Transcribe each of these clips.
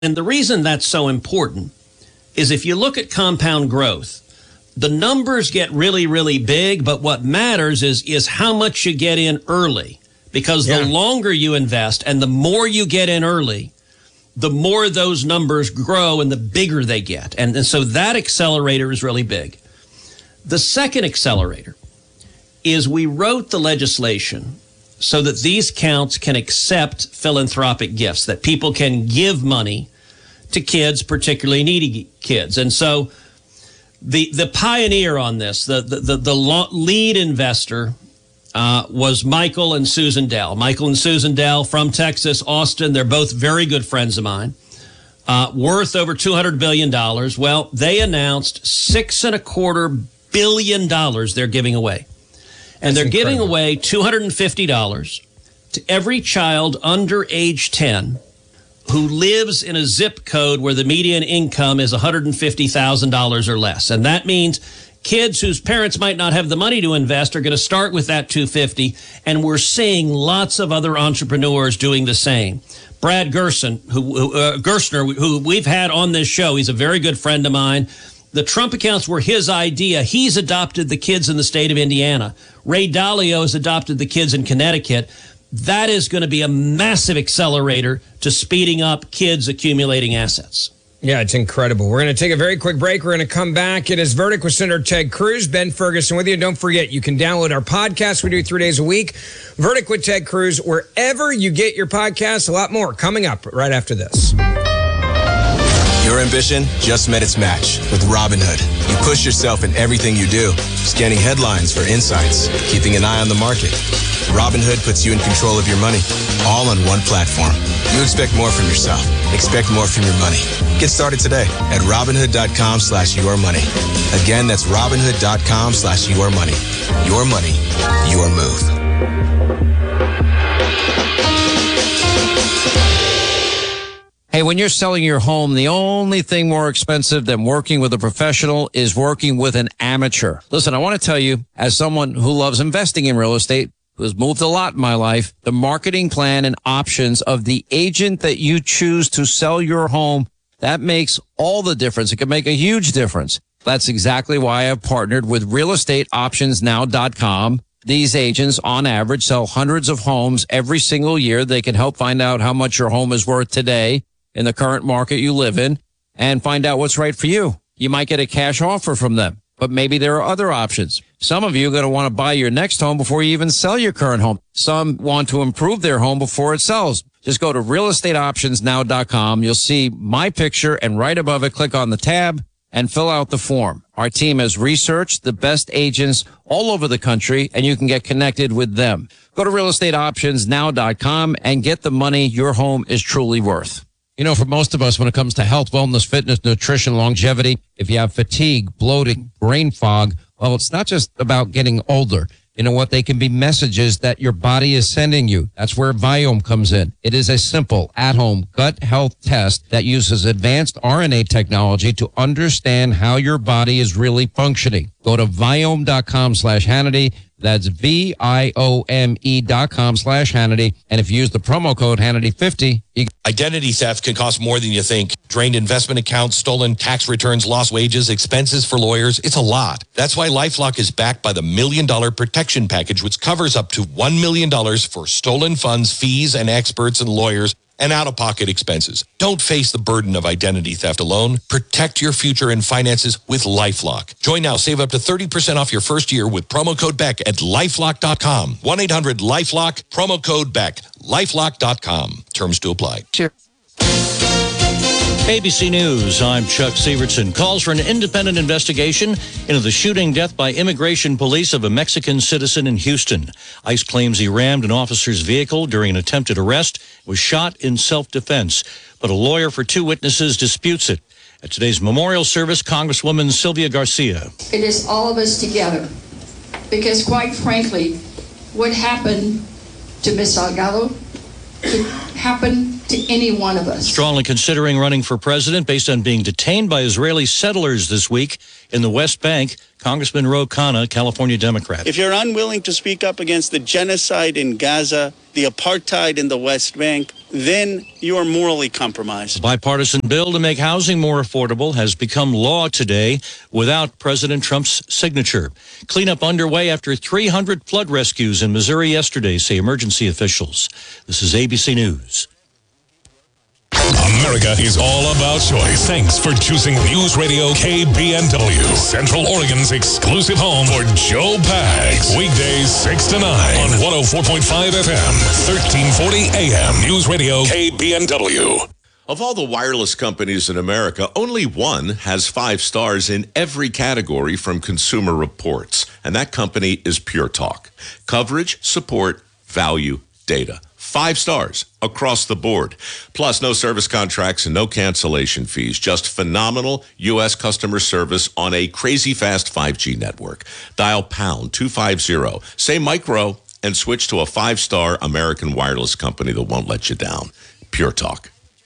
And the reason that's so important is if you look at compound growth, the numbers get really, really big, but what matters is how much you get in early. Because the longer you invest and the more you get in early, the more those numbers grow and the bigger they get. And so that accelerator is really big. The second accelerator is we wrote the legislation so that these counts can accept philanthropic gifts, that people can give money to kids, particularly needy kids. And so the pioneer on this, the lead investor was Michael and Susan Dell. Michael and Susan Dell from Texas, Austin. They're both very good friends of mine, worth over $200 billion. Well, they announced $6.25 billion they're giving away. And they're giving away $250 to every child under age 10 who lives in a zip code where the median income is $150,000 or less. And that means kids whose parents might not have the money to invest are going to start with that $250. And we're seeing lots of other entrepreneurs doing the same. Brad Gerstner, who we've had on this show, he's a very good friend of mine. The Trump accounts were his idea. He's adopted the kids in the state of Indiana. Ray Dalio has adopted the kids in Connecticut. That is going to be a massive accelerator to speeding up kids accumulating assets. Yeah, it's incredible. We're going to take a very quick break. We're going to come back. It is Verdict with Senator Ted Cruz. Ben Ferguson with you. Don't forget, you can download our podcast. We do 3 days a week. Verdict with Ted Cruz, wherever you get your podcasts. A lot more coming up right after this. Your ambition just met its match with Robinhood. You push yourself in everything you do, scanning headlines for insights, keeping an eye on the market. Robinhood puts you in control of your money, all on one platform. You expect more from yourself. Expect more from your money. Get started today at Robinhood.com/yourmoney. Again, that's Robinhood.com/yourmoney. Your money, your move. Hey, when you're selling your home, the only thing more expensive than working with a professional is working with an amateur. Listen, I want to tell you, as someone who loves investing in real estate, who has moved a lot in my life, the marketing plan and options of the agent that you choose to sell your home, that makes all the difference. It can make a huge difference. That's exactly why I've partnered with realestateoptionsnow.com. These agents, on average, sell hundreds of homes every single year. They can help find out how much your home is worth today in the current market you live in and find out what's right for you. You might get a cash offer from them, but maybe there are other options. Some of you are going to want to buy your next home before you even sell your current home. Some want to improve their home before it sells. Just go to realestateoptionsnow.com. You'll see my picture, and right above it, click on the tab and fill out the form. Our team has researched the best agents all over the country, and you can get connected with them. Go to realestateoptionsnow.com and get the money your home is truly worth. You know, for most of us, when it comes to health, wellness, fitness, nutrition, longevity, if you have fatigue, bloating, brain fog, well, it's not just about getting older. You know what? They can be messages that your body is sending you. That's where Viome comes in. It is a simple, at-home gut health test that uses advanced RNA technology to understand how your body is really functioning. Go to Viome.com/Hannity. That's Viome.com/Hannity. And if you use the promo code Hannity50, Identity theft can cost more than you think. Drained investment accounts, stolen tax returns, lost wages, expenses for lawyers. It's a lot. That's why LifeLock is backed by the $1 Million Protection Package, which covers up to $1 million for stolen funds, fees, and experts and lawyers, and out-of-pocket expenses. Don't face the burden of identity theft alone. Protect your future and finances with LifeLock. Join now. Save up to 30% off your first year with promo code BECK at LifeLock.com. 1-800-LifeLock, promo code BECK, LifeLock.com. Terms to apply. Cheers. ABC News, I'm Chuck Severson. Calls for an independent investigation into the shooting death by immigration police of a Mexican citizen in Houston. ICE claims he rammed an officer's vehicle during an attempted arrest, was shot in self-defense, but a lawyer for two witnesses disputes it. At today's memorial service, Congresswoman Sylvia Garcia. It is all of us together, because quite frankly, what happened to Ms. Salgado could happen to any one of us. Strongly considering running for president based on being detained by Israeli settlers this week in the West Bank. Congressman Ro Khanna, California Democrat. If you're unwilling to speak up against the genocide in Gaza, the apartheid in the West Bank, then you are morally compromised. A bipartisan bill to make housing more affordable has become law today without President Trump's signature. Cleanup underway after 300 flood rescues in Missouri yesterday, say emergency officials. This is ABC News. America is all about choice. Thanks for choosing News Radio KBNW, Central Oregon's exclusive home for Joe Pags. Weekdays 6 to 9 on 104.5 FM, 1340 AM. News Radio KBNW. Of all the wireless companies in America, only one has 5 stars in every category from Consumer Reports, and that company is Pure Talk. Coverage, support, value, data. 5 stars across the board. Plus, no service contracts and no cancellation fees. Just phenomenal U.S. customer service on a crazy fast 5G network. Dial pound 250, say micro, and switch to a 5-star American wireless company that won't let you down. Pure Talk.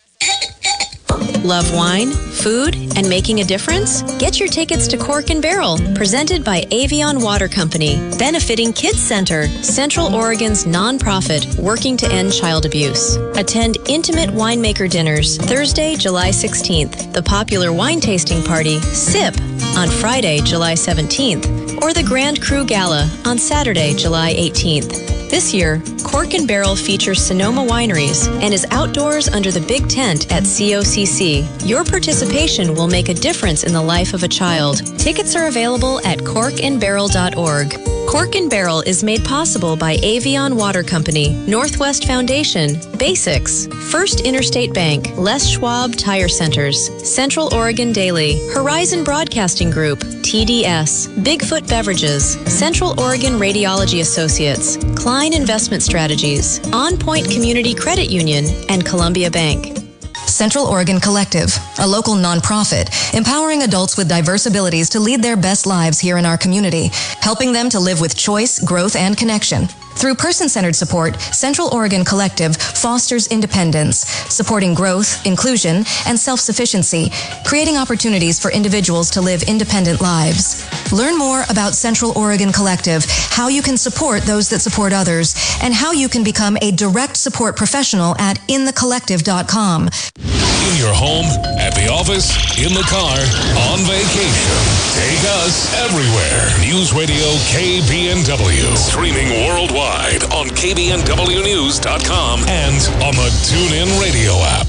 Love wine, food, and making a difference? Get your tickets to Cork and Barrel, presented by Avion Water Company, benefiting Kids Center, Central Oregon's nonprofit working to end child abuse. Attend intimate winemaker dinners Thursday, July 16th, the popular wine tasting party, SIP, on Friday, July 17th, or the Grand Cru Gala on Saturday, July 18th. This year, Cork and Barrel features Sonoma Wineries and is outdoors under the big tent at COCC. Your participation will make a difference in the life of a child. Tickets are available at corkandbarrel.org. Cork and Barrel is made possible by Avion Water Company, Northwest Foundation, Basics, First Interstate Bank, Les Schwab Tire Centers, Central Oregon Daily, Horizon Broadcasting Group, TDS, Bigfoot Beverages, Central Oregon Radiology Associates, Klein Investment Strategies, On Point Community Credit Union, and Columbia Bank. Central Oregon Collective, a local nonprofit empowering adults with diverse abilities to lead their best lives here in our community, helping them to live with choice, growth, and connection. Through person-centered support, Central Oregon Collective fosters independence, supporting growth, inclusion, and self-sufficiency, creating opportunities for individuals to live independent lives. Learn more about Central Oregon Collective, how you can support those that support others, and how you can become a direct support professional at inthecollective.com. In your home, at the office, in the car, on vacation. Take us everywhere. News Radio KBNW. Streaming worldwide on KBNWnews.com and on the TuneIn Radio app.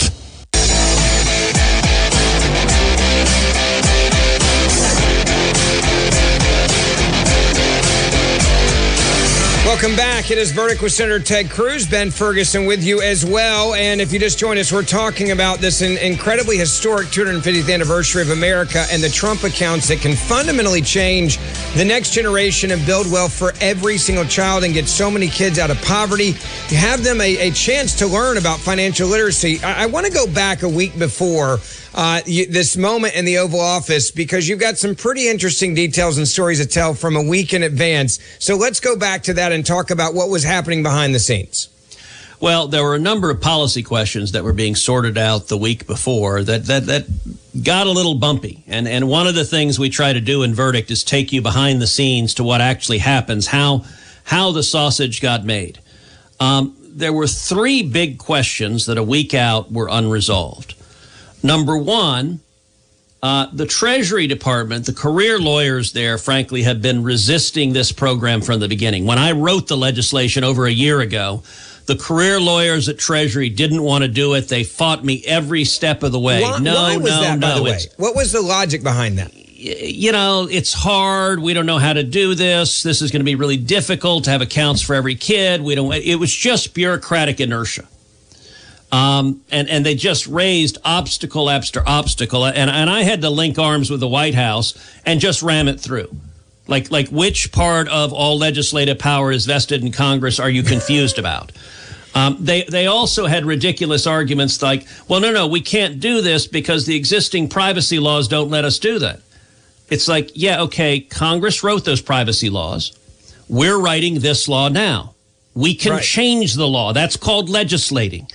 Welcome back. It is Verdict with Senator Ted Cruz. Ben Ferguson with you as well. And if you just joined us, we're talking about this incredibly historic 250th anniversary of America and the Trump accounts that can fundamentally change the next generation and build wealth for every single child and get so many kids out of poverty. You have them a chance to learn about financial literacy. I want to go back a week before this moment in the Oval Office because you've got some pretty interesting details and stories to tell from a week in advance. So let's go back to that and talk about what was happening behind the scenes. Well, there were a number of policy questions that were being sorted out the week before that got a little bumpy. And one of the things we try to do in Verdict is take you behind the scenes to what actually happens, how the sausage got made. There were 3 big questions that a week out were unresolved. Number one, the Treasury Department, the career lawyers there, frankly, have been resisting this program from the beginning. When I wrote the legislation over a year ago, the career lawyers at Treasury didn't want to do it. They fought me every step of the way. Why was that, by the way? What was the logic behind that? You know, it's hard. We don't know how to do this. This is going to be really difficult to have accounts for every kid. It was just bureaucratic inertia. And they just raised obstacle after obstacle. And I had to link arms with the White House and just ram it through. Like which part of all legislative power is vested in Congress are you confused about? They also had ridiculous arguments like, well, no, we can't do this because the existing privacy laws don't let us do that. It's like, yeah, okay, Congress wrote those privacy laws. We're writing this law now. We can change the law. That's called legislating.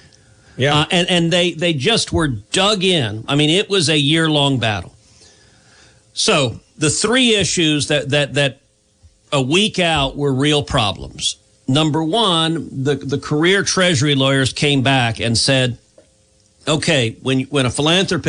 Yeah. And they just were dug in. I mean, it was a year-long battle. So the three issues that a week out were real problems. Number one, the career Treasury lawyers came back and said, okay, when a philanthropist